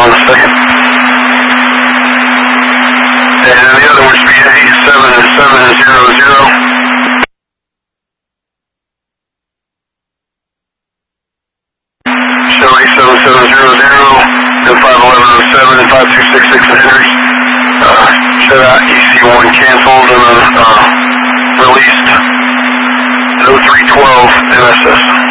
on the second. And the other one should be 87700. Show 87700 and 51107 and 5266 at Henry. Show that EC1 canceled and released. 0312 MSS.